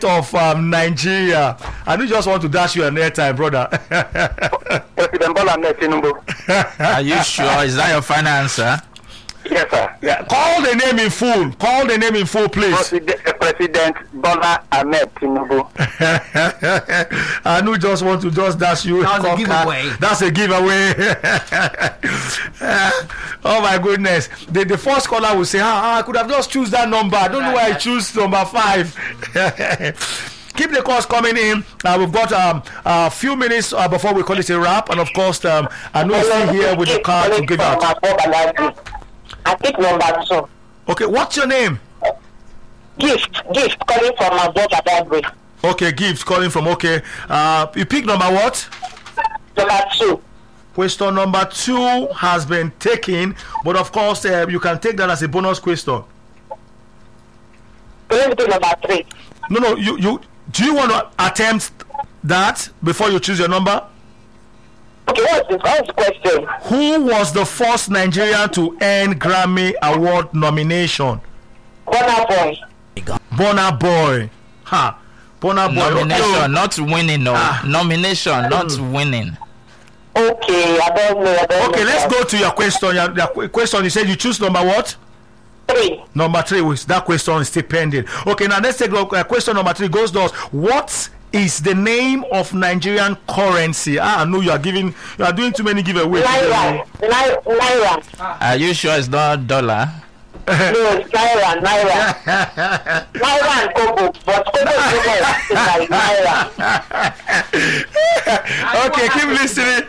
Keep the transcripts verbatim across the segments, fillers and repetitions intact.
of um, Nigeria. I do just want to dash you an airtime, brother. President Bola Ahmed Tinubu. Are you sure? Is that your final answer? Yes, sir. Yeah, call the name in full. Call the name in full, please. President, President Bola Ahmed Tinubu. I do just want to just dash you. That was a giveaway. That's a giveaway. Oh my goodness. The, the first caller will say, ah, I could have just choose that number. I don't know why I choose number five. Keep the calls coming in. Uh, we've got um, a few minutes uh, before we call it a wrap. And of course, um, I know you're still here with the card to give out. I pick number two. Okay, what's your name? Gift. Gift calling from my daughter library. Okay, Gift calling from, okay. Uh, you pick number what? Number two. Question number two has been taken, but of course, uh, you can take that as a bonus question. Let me pick number three. No, no, you, you, do you want to attempt that before you choose your number? Okay, what's the, what's the question? Who was the first Nigerian to earn Grammy Award nomination? Burna Boy. Burna Boy. Ha. Burna Boy. Nomination, Okay. not winning. No. Ah. Nomination, not winning. Okay, I don't know. I don't Okay, know. let's go to your question. Your, your question, you said you choose number what? Three. Number three, which that question is still pending. Okay, now let's take uh, question number three. Goes thus: what is the name of Nigerian currency? Ah, I know you are giving, you are doing too many giveaways. Naira. Naira. Naira. Are you sure it's not dollar? No, it's Naira. Naira. Naira and Kobo. But Kobo is like Naira. Okay, keep listening.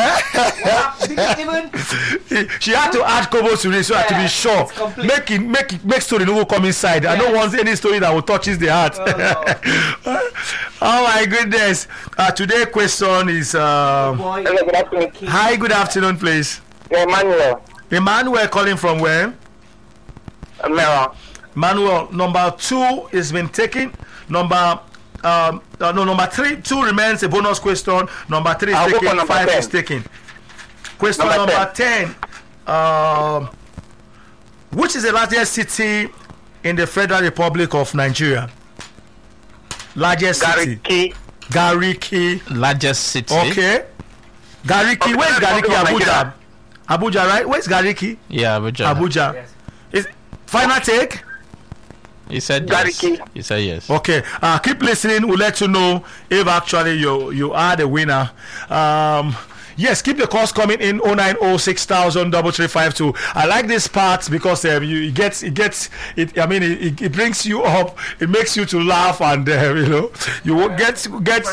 She had to add Kobo to this so yeah, to be sure. Make it, make it, make story no come inside. Yes. I don't want any story that will touches the heart. Oh, no. Oh my goodness! Uh, today's question is. Um, Hello, good afternoon. Hi, good afternoon, please. Emmanuel. Emmanuel calling from where? Mera. Manuel, number two has been taken. Number um, uh, no, number three, two remains a bonus question. Number three is I'll taken. Five ten. is taken. Question Number number ten. Um, which is the largest city in the Federal Republic of Nigeria? Largest city. Gariki. Gariki. Largest city. Okay. Gariki. Okay, Where's Republic Gariki? of Abuja. Nigeria. Abuja, right? Where's Gariki? Yeah, Abuja. Abuja. Yes. Is final take? He said yes. Gariki. He said yes. Okay, uh, keep listening. We'll let you know if actually you you are the winner. Um, yes, keep the calls coming in. oh nine oh six thousand double three five two. I like this part because um, you it gets it gets it. I mean, it, it brings you up. It makes you to laugh, and uh, you know you will get get.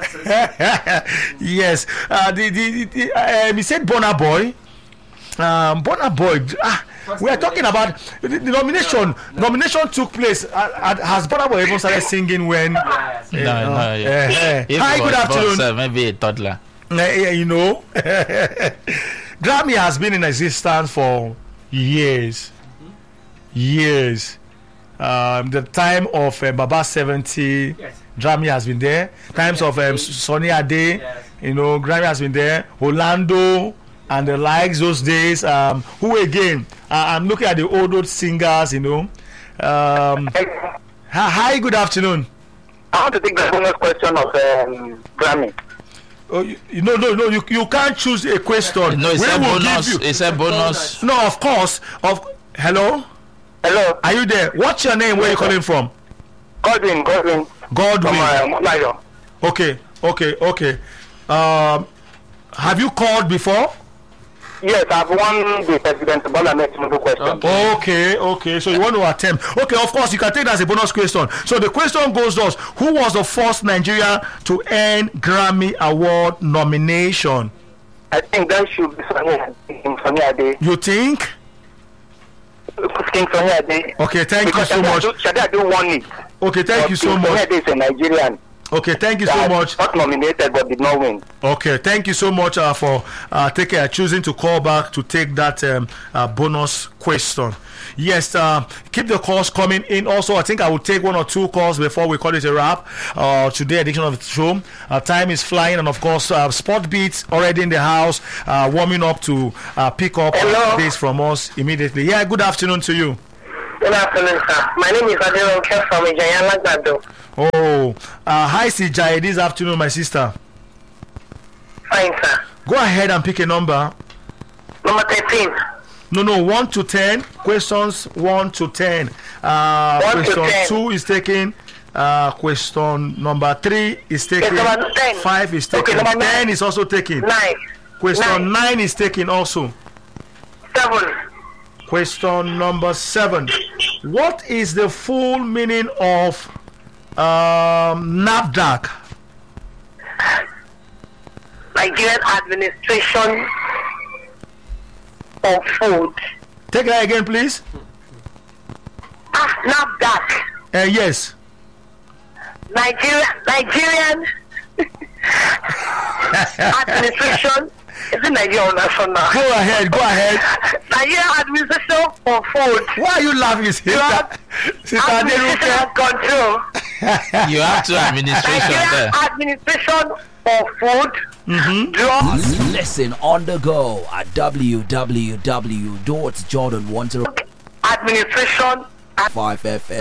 Yes, uh, the the, the um, he said Burna Boy. Um, Burna Boy. Ah, we are talking about the, the nomination. Nomination took place. Uh, uh, has Burna Boy even started singing when? Yes. No, no, yeah. Uh, uh, Hi, good afternoon. Uh, maybe a toddler. Uh, you know, Grammy has been in existence for years, years. Um, the time of uh, Baba seventy, Yes. Grammy has been there. Times of um, Sonny Ade, Yes. you know, Grammy has been there. Orlando and the likes those days. Um, who again? Uh, I'm looking at the old old singers, you know. Um, hi, good afternoon. I want to take the bonus question of um, Grammy. Oh, you, you no, no, no. You you can't choose a question. No, it's We a will give bonus. you- It's a bonus. No, of course. Of hello, Hello. are you there? What's your name? Where are you calling from? Godwin. Godwin. From Godwin. uh, Molayo. Okay, okay, okay. Um, have you called before? Yes, I've won the President Bola Ahmed Tinubu question. Okay, okay. So you want to attempt? Okay, of course you can take that as a bonus question. So the question goes thus: who was the first Nigerian to earn Grammy Award nomination? I think that should be King Sonny Ade. You think? King Sonny Ade. Okay, thank you so much. Shadi Ade won it. Okay, thank you so King Sonny much. Ade is a Nigerian. Okay, thank you so that much. Not nominated but did not win. Okay, thank you so much uh, for uh, taking uh, choosing to call back to take that um, uh, bonus question. Yes, uh, keep the calls coming in. Also, I think I will take one or two calls before we call it a wrap. Uh, today edition of the show. Uh, time is flying, and of course, uh, Sport Beats already in the house, uh, warming up to uh, pick up Hello. this from us immediately. Yeah, good afternoon to you. Good afternoon, sir. My name is Adelonke from Ijayala Gado. Oh, uh, hi Sijai this afternoon, my sister. Fine, sir. Go ahead and pick a number. Number thirteen. No, no, one to ten. Questions one to ten. Uh, One to question ten. two is taken. Uh, question number three is taken. Yes, number ten. Five is Okay, taken. number nine. Ten is also taken. Nine. Question Nine. nine is taken also. Seven. Question number seven. What is the full meaning of um, NAFDAC? Nigerian Administration of Food. Take that again, please. Ah, NAFDAC. Uh, yes. Nigerian Nigerian Administration. Is it Nigerian national? Go ahead. Go ahead. Nigerian Administration for Food. Why are you laughing, sister? Sister Administration Aderuke? and Control. You have two administration Nigerian there. Administration for Food. Mm-hmm. Drugs. Listen on the go at w w w dot jordan one zero Administration. five f m.